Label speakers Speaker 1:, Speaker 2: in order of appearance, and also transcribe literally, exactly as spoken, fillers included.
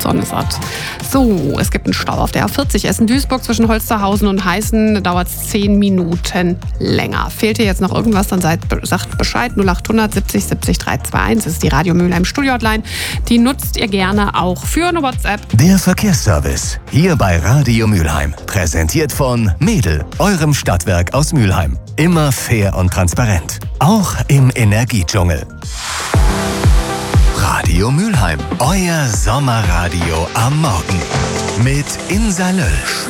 Speaker 1: Sonne satt. So, es gibt einen Stau auf der A vierzig Essen-Duisburg zwischen Holsterhausen und Heißen. Da dauert es zehn Minuten länger. Fehlt dir jetzt noch irgendwas, dann seid, sagt Bescheid. null acht hundert siebzig siebzig dreihundertzweiundundzwanzig. Das ist die Radio Mülheim Studio-Hotline. Die nutzt ihr gerne auch für eine WhatsApp.
Speaker 2: Der Verkehrsservice. Hier bei Radio Mülheim. Präsentiert von Mädel, eurem Stadtwerk aus Mülheim. Immer fair und transparent. Auch im Energiedschungel. Radio Mülheim. Euer Sommerradio am Morgen. Mit Insa Löll.